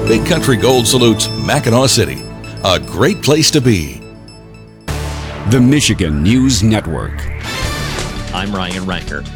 Big Country Gold salutes Mackinac City, a great place to be. The Michigan News Network. I'm Ryan Ranker.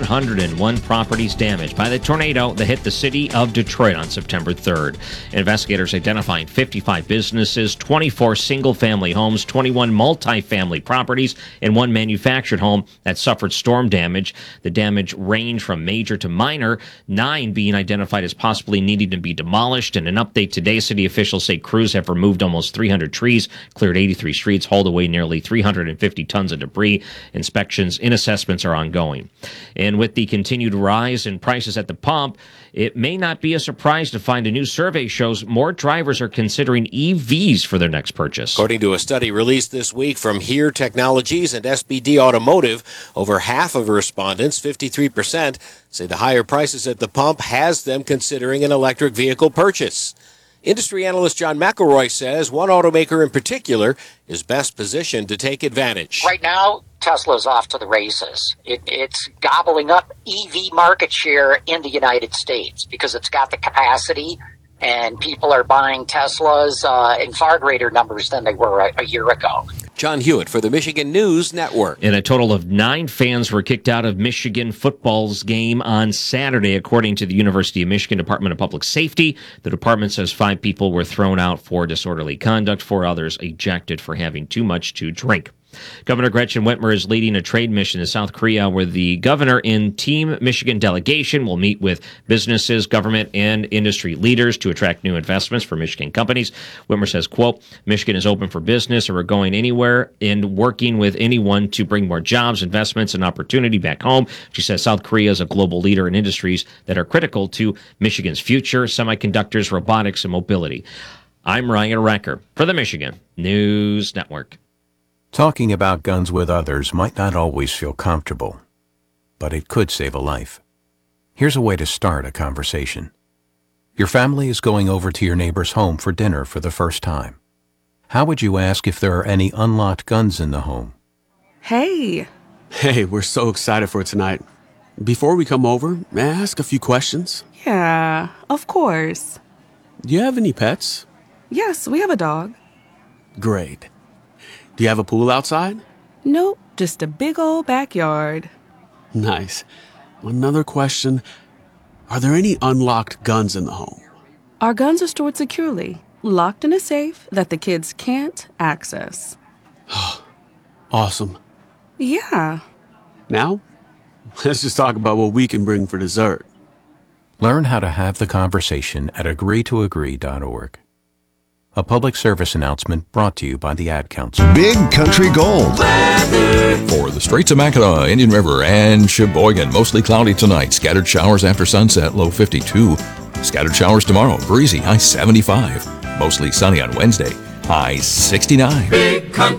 101 properties damaged by the tornado that hit the city of Detroit on September 3rd. Investigators identifying 55 businesses, 24 single-family homes, 21 multi-family properties, and one manufactured home that suffered storm damage. The damage ranged from major to minor, 9 being identified as possibly needing to be demolished. In an update today, city officials say crews have removed almost 300 trees, cleared 83 streets, hauled away nearly 350 tons of debris. Inspections and assessments are ongoing. And with the continued rise in prices at the pump, it may not be a surprise to find a new survey shows more drivers are considering EVs for their next purchase. According to a study released this week from HERE Technologies and SBD Automotive, over half of respondents, 53%, say the higher prices at the pump has them considering an electric vehicle purchase. Industry analyst John McElroy says one automaker in particular is best positioned to take advantage. Right now, Tesla's off to the races. It's gobbling up EV market share in the United States because it's got the capacity, and people are buying Teslas in far greater numbers than they were a year ago. John Hewitt for the Michigan News Network. And a total of 9 fans were kicked out of Michigan football's game on Saturday, according to the University of Michigan Department of Public Safety. The department says 5 people were thrown out for disorderly conduct, 4 others ejected for having too much to drink. Governor Gretchen Whitmer is leading a trade mission to South Korea where the governor and Team Michigan delegation will meet with businesses, government, and industry leaders to attract new investments for Michigan companies. Whitmer says, quote, Michigan is open for business and we're going anywhere and working with anyone to bring more jobs, investments, and opportunity back home. She says South Korea is a global leader in industries that are critical to Michigan's future, semiconductors, robotics, and mobility. I'm Ryan Ranker for the Michigan News Network. Talking about guns with others might not always feel comfortable, but it could save a life. Here's a way to start a conversation. Your family is going over to your neighbor's home for dinner for the first time. How would you ask if there are any unlocked guns in the home? Hey, we're so excited for tonight. Before we come over, may I ask a few questions? Yeah, of course. Do you have any pets? Yes, we have a dog. Great. Do you have a pool outside? Nope, just a big old backyard. Nice. Another question. Are there any unlocked guns in the home? Our guns are stored securely, locked in a safe that the kids can't access. Awesome. Yeah. Now, let's just talk about what we can bring for dessert. Learn how to have the conversation at agreetoagree.org. A public service announcement brought to you by the Ad Council. Big Country Gold. For the Straits of Mackinac, Indian River, and Sheboygan, mostly cloudy tonight. Scattered showers after sunset, low 52. Scattered showers tomorrow, breezy, high 75. Mostly sunny on Wednesday, high 69. Big Country.